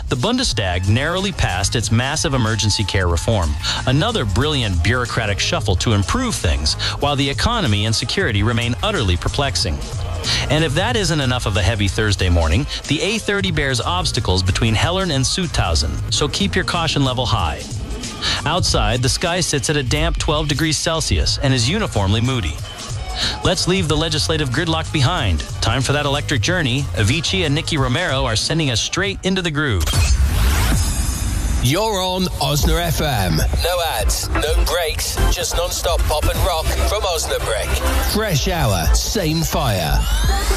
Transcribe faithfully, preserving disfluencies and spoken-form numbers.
The Bundestag narrowly passed its massive emergency care reform, another brilliant bureaucratic shuffle to improve things, while the economy and security remain utterly perplexing. And if that isn't enough of a heavy Thursday morning, the A thirty bears obstacles between Hellern and Sutthausen, so keep your caution level high. Outside, the sky sits at a damp twelve degrees Celsius and is uniformly moody. Let's leave the legislative gridlock behind. Time for that electric journey. Avicii and Nicky Romero are sending us straight into the groove. You're on Osna F M. No ads, no breaks, just non-stop pop and rock from Osnabrück. Fresh hour, same fire.